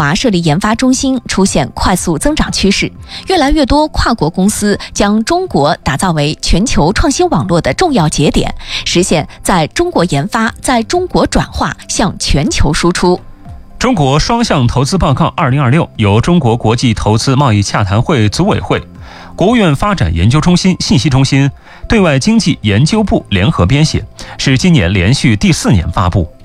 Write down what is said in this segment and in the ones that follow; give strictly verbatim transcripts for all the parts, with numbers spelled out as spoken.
华设立研发中心出现快速增长趋势，越来越多跨国公司将中国打造为全球创新网络的重要节点，实现在中国研发、在中国转化向全球输出。 中国双向投资报告二零二六由中国国际投资贸易洽谈会组委会、国务院发展研究中心信息中心、对外经济研究部联合编写，是今年连续第四年发布。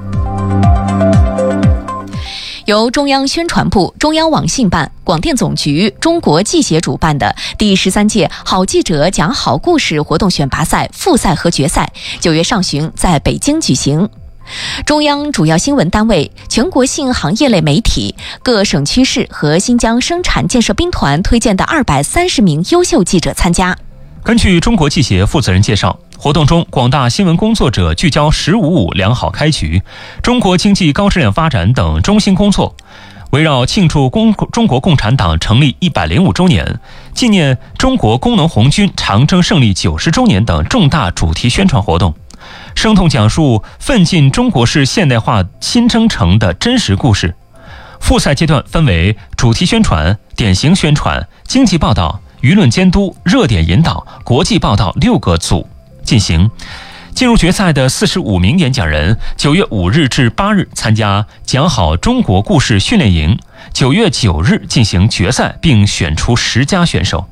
由中央宣传部、中央网信办、广电总局、中国记协主办的第十三届好记者讲好故事活动选拔赛复赛和决赛，九月上旬在北京举行。中央主要新闻单位、全国性行业类媒体、各省区市和新疆生产建设兵团推荐的二百三十名优秀记者参加。 根据中国记协负责人介绍，活动中广大新闻工作者聚焦十五五良好开局、中国经济高质量发展等中心工作，围绕庆祝共中国共产党成立一百零五周年、纪念中国工农红军长征胜利九十周年等重大主题宣传活动，生动讲述奋进中国式现代化新征程的真实故事。复赛阶段分为主题宣传、典型宣传、经济报道、舆论监督、热点引导、国际报道六个组进行。进入决赛的四十五名演讲人，九月五日至八日参加讲好中国故事训练营，九月九日进行决赛，并选出十佳选手。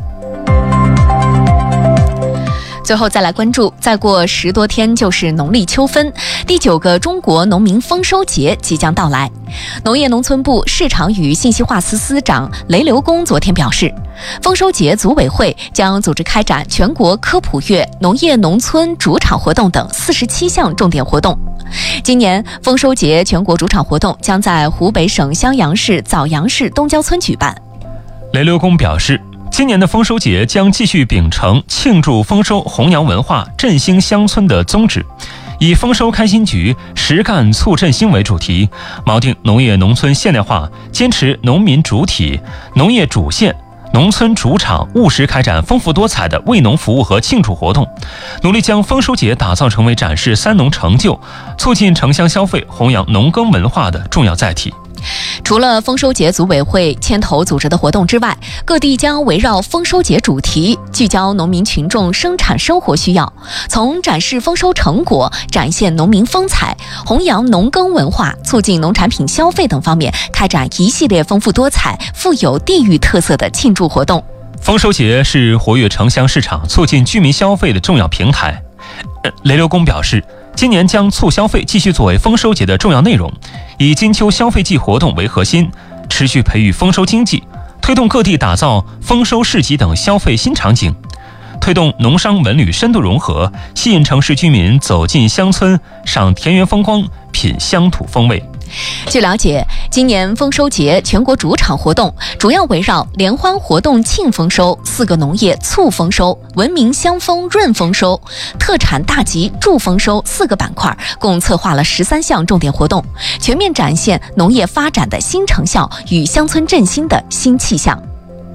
最后再来关注，再过十多天就是农历秋分，第九个中国农民丰收节即将到来。农业农村部市场与信息化司司长雷刘公昨天表示，丰收节组委会将组织开展全国科普月、农业农村主场活动等四十七项重点活动。今年丰收节全国主场活动将在湖北省襄阳市枣阳市东郊村举办。 雷刘公表示，今年的丰收节将继续秉承庆祝丰收、弘扬文化、振兴乡村的宗旨，以丰收开心局、实干促振兴为主题，锚定农业农村现代化，坚持农民主体、农业主线、农村主场，务实开展丰富多彩的为农服务和庆祝活动，努力将丰收节打造成为展示三农成就、促进城乡消费、弘扬农耕文化的重要载体。 除了丰收节组委会牵头组织的活动之外，各地将围绕丰收节主题，聚焦农民群众生产生活需要，从展示丰收成果、展现农民风采、弘扬农耕文化、促进农产品消费等方面，开展一系列丰富多彩、富有地域特色的庆祝活动。 丰收节是活跃城乡市场、促进居民消费的重要平台。雷刘公表示，今年将促消费继续作为丰收节的重要内容，以金秋消费季活动为核心，持续培育丰收经济，推动各地打造丰收市集等消费新场景，推动农商文旅深度融合，吸引城市居民走进乡村，赏田园风光，品乡土风味。 据了解，今年丰收节全国主场活动主要围绕联欢活动庆丰收、四个农业促丰收、文明乡风润丰收、特产大集助丰收四个板块，共策划了十三项重点活动，全面展现农业发展的新成效与乡村振兴的新气象。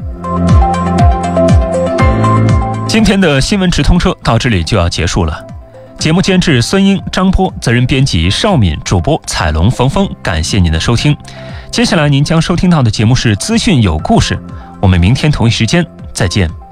今天的新闻直通车到这里就要结束了。节目监制孙英、张波，责任编辑邵敏，主播彩龙、冯峰，感谢您的收听。接下来您将收听到的节目是资讯有故事，我们明天同一时间再见。